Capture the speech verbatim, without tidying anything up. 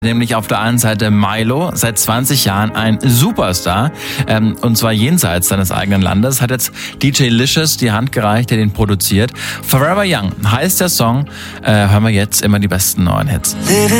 Nämlich auf der einen Seite Milo, seit zwanzig Jahren ein Superstar, ähm, und zwar jenseits seines eigenen Landes, hat jetzt D J Licious die Hand gereicht, der den produziert. Forever Young heißt der Song, äh, hören wir jetzt immer die besten neuen Hits.